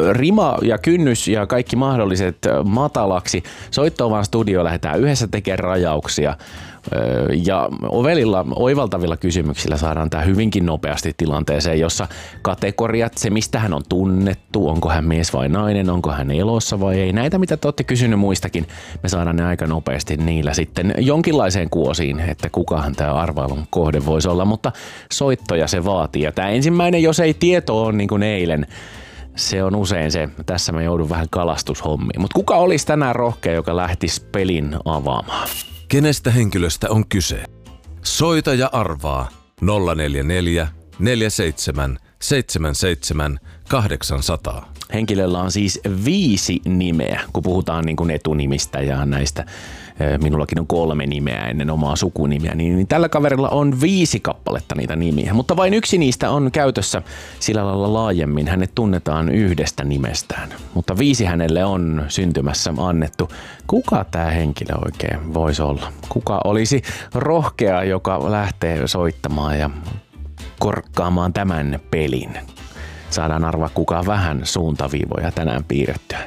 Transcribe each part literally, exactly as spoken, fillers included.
rima ja kynnys ja kaikki mahdolliset matalaksi. Soittoon vaan studio lähdetään yhdessä tekemään rajauksia. Ja ovelilla, oivaltavilla kysymyksillä saadaan tämä hyvinkin nopeasti tilanteeseen, jossa kategoriat, se mistä hän on tunnettu, onko hän mies vai nainen, onko hän elossa vai ei. Näitä, mitä te olette kysynyt muistakin, me saadaan ne aika nopeasti niillä sitten jonkinlaiseen kuosiin, että kukahan tämä arvailun kohde voisi olla, mutta soittoja se vaatii. Ja tämä ensimmäinen, jos ei tieto ole niin kuin eilen, se on usein se, tässä mä joudun vähän kalastushommiin. Mutta kuka olisi tänään rohkea, joka lähtisi pelin avaamaan? Kenestä henkilöstä on kyse? Soita ja arvaa nolla neljä neljä, neljä seitsemän, seitsemän seitsemän, kahdeksan nolla nolla. Henkilöllä on siis viisi nimeä, kun puhutaan niin kuin etunimistä ja näistä. Minullakin on kolme nimeä ennen omaa sukunimiä, niin tällä kaverilla on viisi kappaletta niitä nimiä. Mutta vain yksi niistä on käytössä sillä lailla laajemmin. Hänet tunnetaan yhdestä nimestään, mutta viisi hänelle on syntymässä annettu. Kuka tämä henkilö oikein voisi olla? Kuka olisi rohkea, joka lähtee soittamaan ja korkkaamaan tämän pelin? Saadaan arvaa kukaan vähän suuntaviivoja tänään piirrettyä.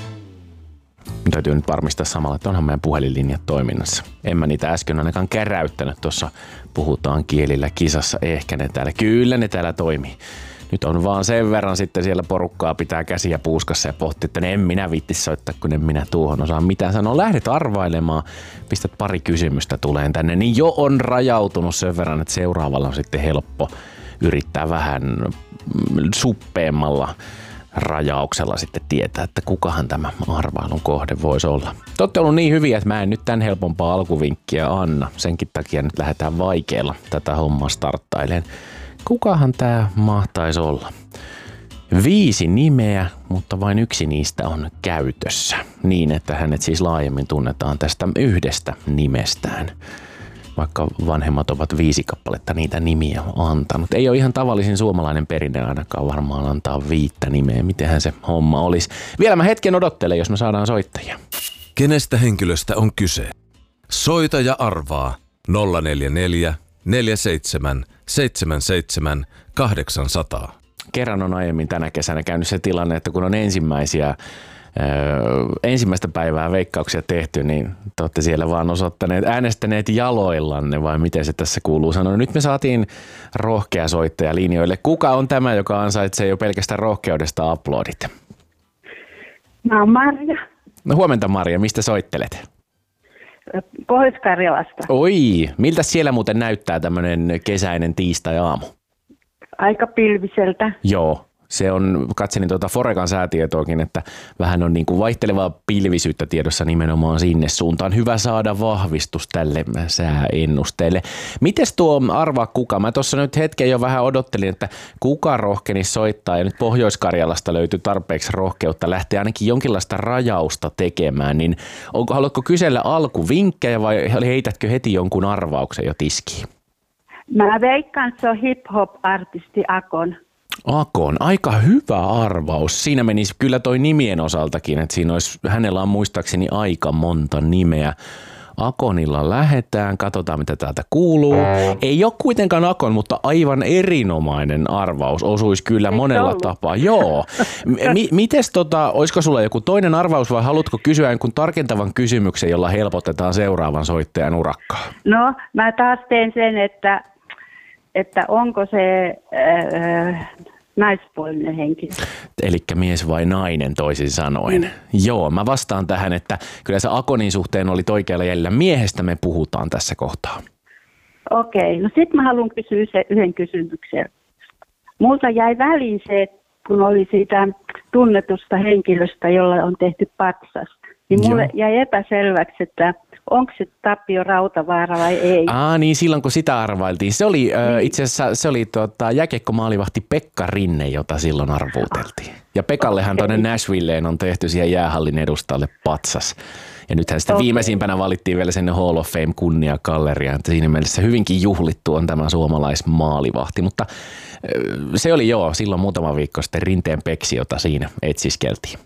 Täytyy nyt varmistaa samalla, että onhan meidän puhelinlinjat toiminnassa. En mä niitä äsken ainakaan käräyttänyt. Tuossa puhutaan kielillä kisassa. Ehkä ne täällä. Kyllä ne täällä toimii. Nyt on vaan sen verran sitten siellä porukkaa pitää käsiä puuskassa ja pohtii, että en minä viitti soittaa, kun en minä tuohon osaa mitään sanoa. Lähdet arvailemaan, pistät pari kysymystä tuleen tänne, niin jo on rajautunut sen verran, että seuraavalla on sitten helppo yrittää vähän suppeemmalla rajauksella sitten tietää, että kukahan tämä arvailun kohde voisi olla. Te olette ollut niin hyviä, että mä en nyt tämän helpompaa alkuvinkkiä anna. Senkin takia nyt lähdetään vaikealla tätä hommaa starttailemaan. Kukahan tämä mahtaisi olla? Viisi nimeä, mutta vain yksi niistä on käytössä. Niin, että hänet siis laajemmin tunnetaan tästä yhdestä nimestään. Vaikka vanhemmat ovat viisi kappaletta niitä nimiä antanut. Ei ole ihan tavallisin suomalainen perinne ainakaan varmaan antaa viittä nimeä. Mitenhän se homma olisi? Vielä mä hetken odottelen, jos me saadaan soittajia. Kenestä henkilöstä on kyse? Soita ja arvaa nolla neljä neljä, neljä seitsemän, seitsemän seitsemän, kahdeksan nolla nolla. Kerran on aiemmin tänä kesänä käynyt se tilanne, että kun on ensimmäisiä Öö, ensimmäistä päivää veikkauksia tehty, niin te olette siellä vaan osoittaneet, äänestäneet jaloillanne, vai miten se tässä kuuluu sanoa. Nyt me saatiin rohkea soittaja linjoille. Kuka on tämä, joka ansaitsee jo pelkästään rohkeudesta aplodit? Mä oon Marja. No huomenta Marja, mistä soittelet? Pohjois-Karjalasta. Oi, miltä siellä muuten näyttää tämmöinen kesäinen tiistai-aamu? Aika pilviseltä. Joo. Se on, katselin tuota Forecan säätietoakin, että vähän on niin kuin vaihtelevaa pilvisyyttä tiedossa nimenomaan sinne suuntaan. Hyvä saada vahvistus tälle sääennusteelle. Mites tuo arvaa kuka? Mä tuossa nyt hetken jo vähän odottelin, että kuka rohkeni soittaa ja nyt Pohjois-Karjalasta löytyi tarpeeksi rohkeutta lähteä ainakin jonkinlaista rajausta tekemään. Niin onko, haluatko kysellä alkuvinkkejä vai heitätkö heti jonkun arvauksen jo tiskiin? Mä veikkaan, että se on hip-hop-artisti Akon. Akon, aika hyvä arvaus. Siinä menisi kyllä toi nimien osaltakin, että siinä olisi, hänellä on muistaakseni aika monta nimeä. Akonilla lähetään, katsotaan mitä täältä kuuluu. Ei ole kuitenkaan Akon, mutta aivan erinomainen arvaus. Osuisi kyllä Eikö monella ollut? tapaa. Joo. M- mites tota, olisiko sulla joku toinen arvaus vai haluatko kysyä jonkun tarkentavan kysymyksen, jolla helpotetaan seuraavan soittajan urakkaa? No, mä taas teen sen, että että onko se äh, naispuolinen henkilö. Elikkä mies vai nainen toisin sanoen. Mm. Joo, mä vastaan tähän, että kyllä se Akonin suhteen oli oikealla jäljellä. Miehestä me puhutaan tässä kohtaa. Okei, no sit mä haluan kysyä se yhden kysymyksen. Multa jäi väliin se, kun oli siitä tunnetusta henkilöstä, jolla on tehty patsas. Niin mulle Joo. jäi epäselväksi, että onko se Tapio Rautavaara vai ei? Aa niin, silloin kun sitä arvailtiin. Se oli niin. äh, itse asiassa se oli tuota, jääkiekkomaalivahti Pekka Rinne, jota silloin arvuuteltiin. Ja Pekallehan okay. tuonne Nashvilleen on tehty siihen jäähallin edustalle patsas. Ja nythän sitten okay. viimeisimpänä valittiin vielä sinne Hall of Fame kunniakalleriaan, että siinä mielessä hyvinkin juhlittu on tämä suomalaismaalivahti. Mutta äh, se oli joo, silloin muutama viikko sitten Rinteen Peksi, jota siinä etsiskeltiin.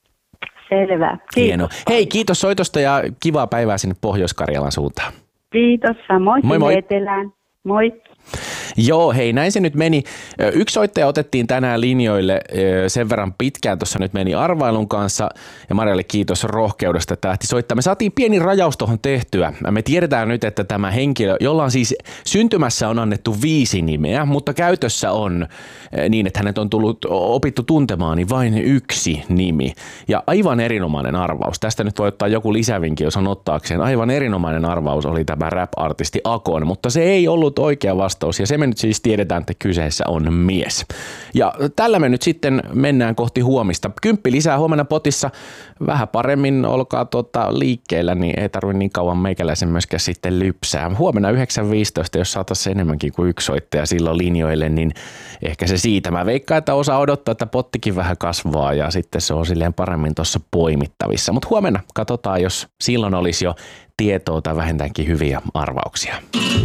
Selvä. Kiitos. Hieno. Hei, kiitos soitosta ja kivaa päivää sinne Pohjois-Karjalan suuntaan. Kiitos, samoin moi, moi. Etelään. Moi. Joo, hei, näin se nyt meni. Yksi soittaja otettiin tänään linjoille sen verran pitkään, tuossa nyt meni arvailun kanssa, ja Marjalle kiitos rohkeudesta, että lähti soittaa. Me saatiin pieni rajaus tuohon tehtyä. Me tiedetään nyt, että tämä henkilö, jolla on siis syntymässä on annettu viisi nimeä, mutta käytössä on niin, että hänet on tullut opittu tuntemaan, niin vain yksi nimi. Ja aivan erinomainen arvaus. Tästä nyt voi ottaa joku lisävinkin, jos on ottaakseen. Aivan erinomainen arvaus oli tämä rap-artisti Akon, mutta se ei ollut oikea vastaus, ja se me nyt siis tiedetään, että kyseessä on mies. Ja tällä me nyt sitten mennään kohti huomista. Kymppi lisää huomenna potissa. Vähän paremmin olkaa tuota liikkeellä, niin ei tarvitse niin kauan meikäläisen myöskään sitten lypsää. Huomenna yhdeksän viisitoista, jos saataisiin enemmänkin kuin yksi soittaja silloin linjoille, niin ehkä se siitä. Mä veikkaan, että osa odottaa, että pottikin vähän kasvaa ja sitten se on silleen paremmin tuossa poimittavissa. Mutta huomenna katsotaan, jos silloin olisi jo tietoa tai vähintäänkin hyviä arvauksia.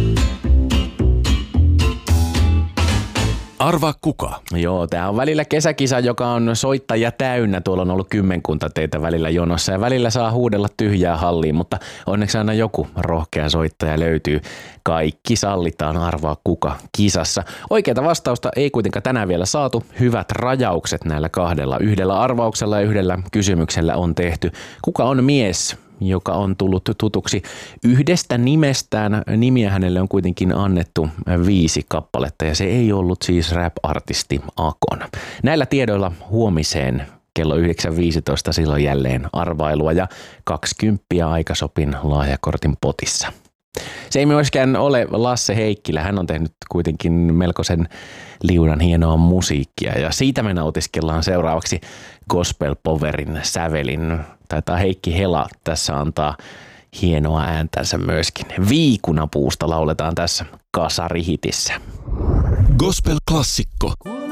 Arvaa kuka? Joo, tää on välillä kesäkisa, joka on soittajia täynnä. Tuolla on ollut kymmenkunta teitä välillä jonossa ja välillä saa huudella tyhjää halliin, mutta onneksi aina joku rohkea soittaja löytyy. Kaikki sallitaan arvaa kuka kisassa. Oikeata vastausta ei kuitenkaan tänään vielä saatu. Hyvät rajaukset näillä kahdella. Yhdellä arvauksella ja yhdellä kysymyksellä on tehty. Kuka on mies, joka on tullut tutuksi yhdestä nimestään? Nimiä hänelle on kuitenkin annettu viisi kappaletta ja se ei ollut siis rap-artisti Akon. Näillä tiedoilla huomiseen kello yhdeksän viisitoista silloin jälleen arvailua ja kaksikymppiä aikasopin lahjakortin potissa. Se ei myöskään ole Lasse Heikkilä, hän on tehnyt kuitenkin melkoisen liudan hienoa musiikkia ja siitä me nautiskellaan seuraavaksi Gospel Powerin sävelin. Taitaa Heikki Hela tässä antaa hienoa ääntänsä myöskin. Viikunapuusta lauletaan tässä kasarihitissä. Gospel-klassikko.